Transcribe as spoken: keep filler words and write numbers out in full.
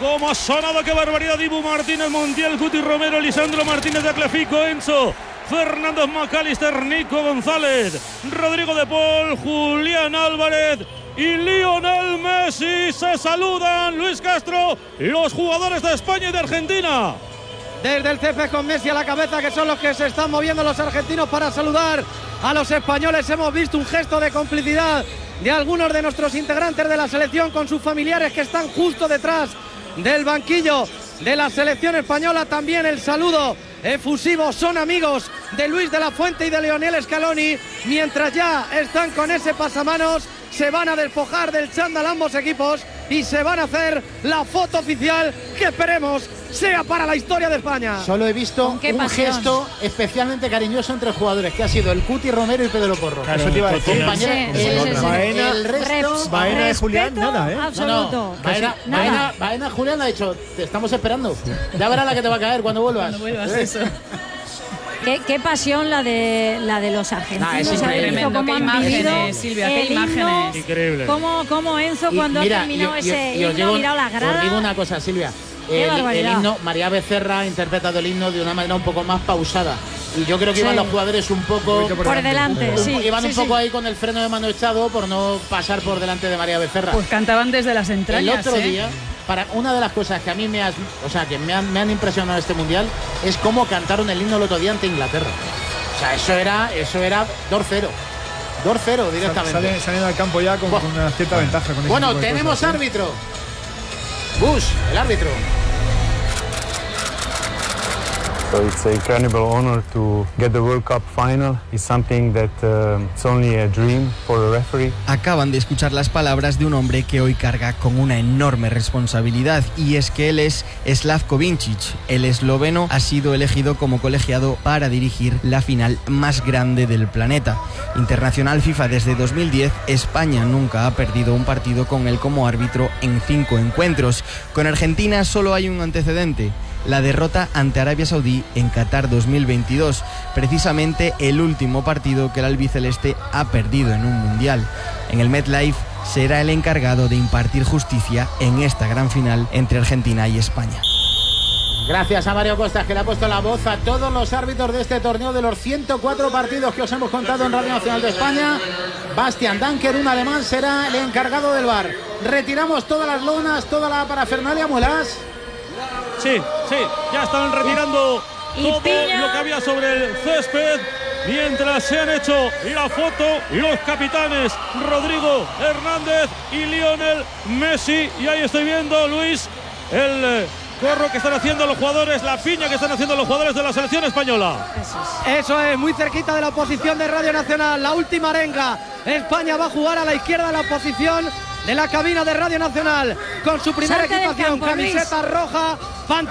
Cómo ha sonado, qué barbaridad. Dibu Martínez, Montiel, Cuti Romero, Lisandro Martínez de Clefico, Enzo Fernández, McAllister, Nico González, Rodrigo de Paul, Julián Álvarez y Lionel Messi. Se saludan, Luis Castro, los jugadores de España y de Argentina. Desde el césped con Messi a la cabeza, que son los que se están moviendo los argentinos para saludar a los españoles. Hemos visto un gesto de complicidad de algunos de nuestros integrantes de la selección con sus familiares que están justo detrás del banquillo de la selección española. También el saludo efusivo, son amigos de Luis de la Fuente y de Lionel Scaloni, mientras ya están con ese pasamanos. Se van a despojar del chándal ambos equipos y se van a hacer la foto oficial que esperemos sea para la historia de España. Solo he visto un pasión. gesto especialmente cariñoso entre jugadores, que ha sido el Cuti Romero y Pedro Porro. Claro, eso te iba a decir. Compañera, sí, sí, sí, sí. Baena, el resto, Baena de Julián, nada, ¿eh? Absoluto. No, no. Baena, Baena, Baena, Julián ha dicho, te estamos esperando. Ya verás la que te va a caer cuando vuelvas. Cuando vuelvas, eso. Qué, qué pasión la de la de los argentinos. Nah, es increíble. Cómo qué han imágenes, Silvia, qué imágenes. Increíble. Cómo, cómo Enzo, cuando mira, ha terminado yo, yo, ese yo, himno, ha mirado la grada. Os digo una cosa, Silvia. Qué el, barbaridad. el himno, María Becerra ha interpretado el himno de una manera un poco más pausada. Y yo creo que sí. iban los jugadores un poco por, por delante. Un, un, sí, iban sí, un poco sí. ahí con el freno de mano echado por no pasar por delante de María Becerra. Pues cantaban desde las entrañas. El otro ¿eh? día, para una de las cosas que a mí me, has, o sea, que me, han, me han impresionado este mundial es cómo cantaron el himno el otro día ante Inglaterra. O sea, eso era, eso era dos cero. dos cero directamente. Salen, salen al campo ya con, con una cierta ventaja. Con bueno, tenemos cosas, árbitro. ¿sí? Bush, el árbitro. So it's an incredible honor to get the World Cup final. It's something that uh, it's only a dream for a referee. Acaban de escuchar las palabras de un hombre que hoy carga con una enorme responsabilidad, y es que él es Slavko Vincic. El esloveno ha sido elegido como colegiado para dirigir la final más grande del planeta. Internacional FIFA desde dos mil diez, España nunca ha perdido un partido con él como árbitro en cinco encuentros. Con Argentina solo hay un antecedente: la derrota ante Arabia Saudí en Qatar dos mil veintidós, precisamente el último partido que el albiceleste ha perdido en un mundial. En el MetLife será el encargado de impartir justicia en esta gran final entre Argentina y España. Gracias a Mario Costas, que le ha puesto la voz a todos los árbitros de este torneo de los ciento cuatro partidos que os hemos contado en Radio Nacional de España. Bastian Danker, un alemán, será el encargado del V A R. Retiramos todas las lonas, toda la parafernalia, Muelas. Sí, sí, ya están retirando y todo Piña. lo que había sobre el césped, mientras se han hecho la foto los capitanes Rodrigo Hernández y Lionel Messi. Y ahí estoy viendo, Luis, el corro que están haciendo los jugadores, la piña que están haciendo los jugadores de la selección española. Eso es, muy cerquita de la posición de Radio Nacional, la última arenga. España va a jugar a la izquierda de la posición de la cabina de Radio Nacional con su primera Salte equipación, campo, camiseta Luis. roja